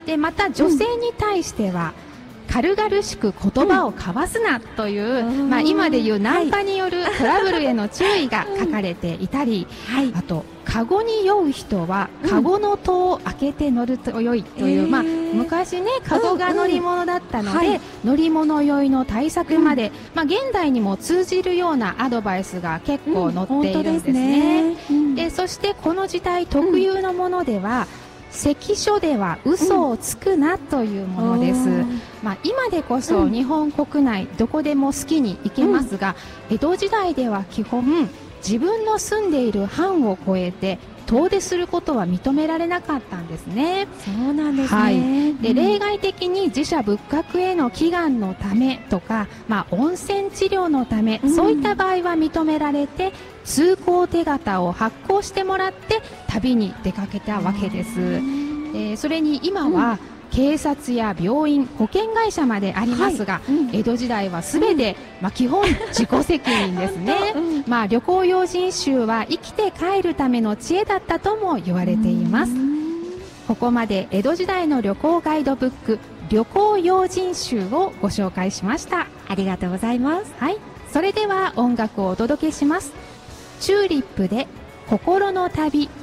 でまた女性に対しては、軽々しく言葉を交わすなという、今でいうナンパによるトラブルへの注意が書かれていたり、あとカゴに酔う人はカゴの戸を開けて乗ると良いという、昔ねカゴが乗り物だったので、乗り物酔いの対策まで、現代にも通じるようなアドバイスが結構載っているんですね。でそしてこの時代特有のものでは、関所では嘘をつくなというものです。今でこそ日本国内どこでも好きに行けますが、江戸時代では基本自分の住んでいる藩を越えて遠出することは認められなかったんですね。 そうなんですね。 で例外的に寺社仏閣への祈願のためとか、温泉治療のため、そういった場合は認められて、通行手形を発行してもらって旅に出かけたわけです。それに今は、警察や病院、保険会社までありますが、江戸時代はすべて、基本自己責任ですね。旅行用心集は生きて帰るための知恵だったとも言われています。ここまで江戸時代の旅行ガイドブック、旅行用心集をご紹介しました。 ありがとうございます。 それでは音楽をお届けします。チューリップで心の旅。